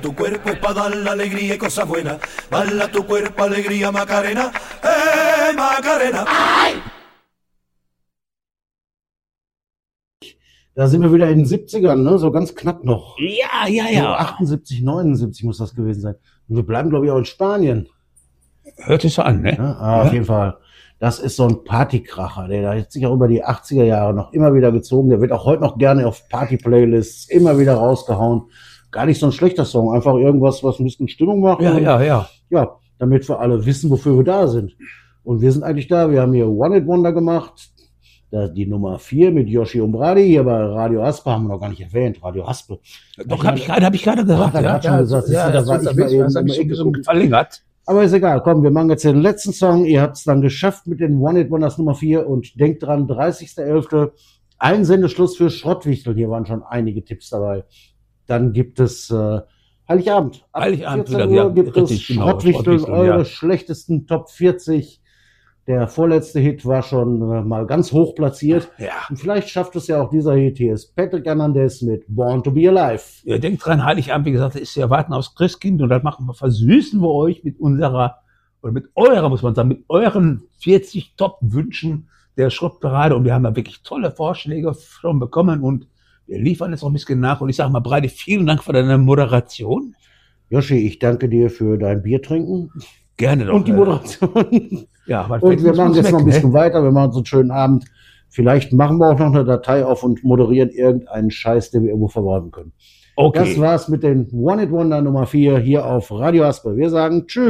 Tu cuerpo es para dar la alegría y cosas buenas. Bala tu cuerpo, alegría, Macarena. Macarena! Da sind wir wieder in den 70ern, ne? So ganz knapp noch. Ja. So 78, 79 muss das gewesen sein. Und wir bleiben, glaube ich, auch in Spanien. Hört sich so an, ne? Ja, auf jeden Fall. Das ist so ein Partykracher, der hat sich auch über die 80er Jahre noch immer wieder gezogen. Der wird auch heute noch gerne auf Party-Playlists immer wieder rausgehauen. Gar nicht so ein schlechter Song, einfach irgendwas, was ein bisschen Stimmung macht. Ja. Ja, damit wir alle wissen, wofür wir da sind. Und wir sind eigentlich da. Wir haben hier One Hit Wonder gemacht. Die Nummer 4 mit Yoshi Umbradi. Hier bei Radio Aspe haben wir noch gar nicht erwähnt. Radio Aspe. Doch, hab ich gerade gesagt. Da war ich mal eben verlängert. Aber ist egal, komm, wir machen jetzt den letzten Song. Ihr habt es dann geschafft mit den One Hit Wonders Nummer 4 und denkt dran, 30.11. Einsendeschluss für Schrottwichtel. Hier waren schon einige Tipps dabei. Dann gibt es Heiligabend. Ab 14 Uhr gibt es Schrottwichtel, eure schlechtesten Top 40. Der vorletzte Hit war schon mal ganz hoch platziert. Ja. Und vielleicht schafft es ja auch dieser Hit. Hier ist Patrick Hernandez mit Born to be Alive. Ihr denkt dran, Heiligabend, wie gesagt, ist ja Warten aufs Christkind und dann versüßen wir euch mit euren 40 Top-Wünschen der Schrottparade und wir haben da wirklich tolle Vorschläge schon bekommen und wir liefern jetzt noch ein bisschen nach und ich sage mal, Breite, vielen Dank für deine Moderation. Joshi, ich danke dir für dein Bier trinken. Gerne doch. Und die Moderation. Ja, und wir machen jetzt noch ein bisschen weiter, wir machen so einen schönen Abend. Vielleicht machen wir auch noch eine Datei auf und moderieren irgendeinen Scheiß, den wir irgendwo verworten können. Okay. Das war's mit den One Hit Wonder Nummer 4 hier auf Radio Aspe. Wir sagen Tschüss.